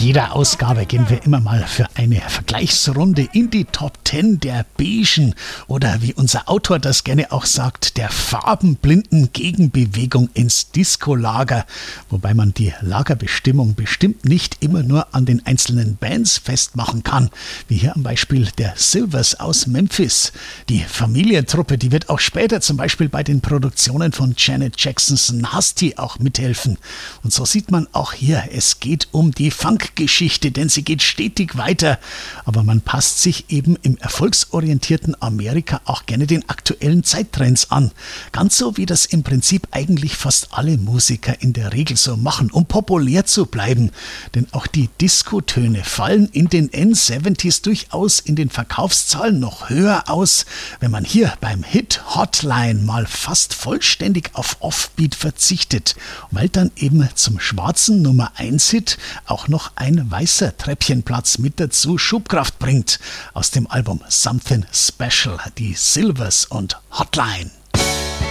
jeder Ausgabe gehen wir immer mal für eine Vergleichsrunde in die Top 10 der beigen oder wie unser Autor das gerne auch sagt, der farbenblinden Gegenbewegung ins Disco-Lager. Wobei man die Lagerbestimmung bestimmt nicht immer nur an den einzelnen Bands festmachen kann, wie hier am Beispiel der Sylvers aus Memphis. Die Familientruppe, die wird auch später zum Beispiel bei den Produktionen von Janet Jacksons Nasty auch mithelfen. Und so sieht man auch hier, es geht um die Funkgeschichte, denn sie geht stetig weiter. Aber man passt sich eben im erfolgsorientierten Amerika auch gerne den aktuellen Zeittrends an. Ganz so, wie das im Prinzip eigentlich fast alle Musiker in der Regel so machen, um populär zu bleiben. Denn auch die Diskotöne fallen in den N70s durchaus in den Verkaufszahlen noch höher aus, wenn man hier beim Hit Hotline mal fast vollständig auf Offbeat verzichtet, weil dann eben zum schwarzen Nummer 1 Hit auch noch ein weißer Treppchenplatz mit dazu Schubkraft bringt. Aus dem Album Something Special, die Sylvers und Hotline.